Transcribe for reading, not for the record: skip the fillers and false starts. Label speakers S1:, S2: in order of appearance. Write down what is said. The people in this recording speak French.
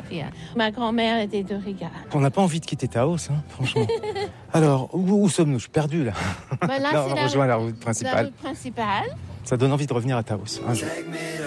S1: fière. Ma grand-mère était de Riga.
S2: On n'a pas envie de quitter Taos, franchement. Alors, où sommes-nous? Je suis perdu, là.
S1: Ben là,
S2: Là, on rejoint la route principale.
S1: La route principale.
S2: Ça donne envie de revenir à Taos.